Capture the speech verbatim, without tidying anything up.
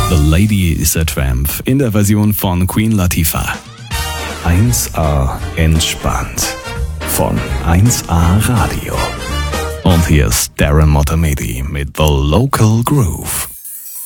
The Lady is a Tramp in der Version von Queen Latifah. eins A entspannt von eins A Radio. Und hier ist Darren Motamedi mit The Local Groove.